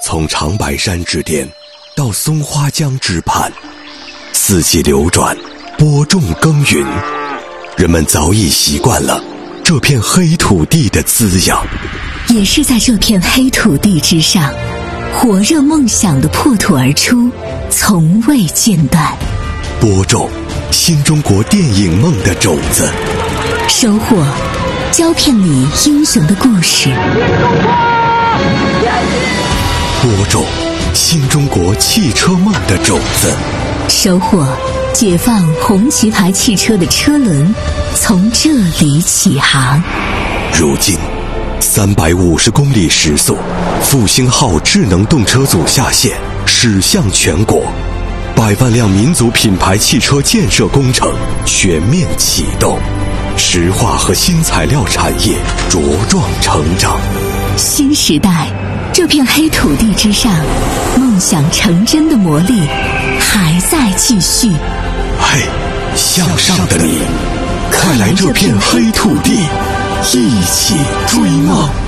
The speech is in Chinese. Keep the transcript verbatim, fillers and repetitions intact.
从长白山之巅到松花江之畔，四季流转，播种耕耘，人们早已习惯了这片黑土地的滋养。 也是在这片黑土地之上，火热梦想的破土而出，从未间断。 播种新中国电影梦的种子， 收获胶片里英雄的故事， 播种新中国汽车梦的种子， 收获解放红旗牌汽车的车轮从这里起航。 如今三百五十公里时速，复兴号智能动车组下线，驶向全国，百万辆民族品牌汽车建设工程全面启动，石化和新材料产业茁壮成长。 新时代，这片黑土地之上，梦想成真的魔力还在继续。 嘿，向上的你，快来这片黑土地，一起追梦。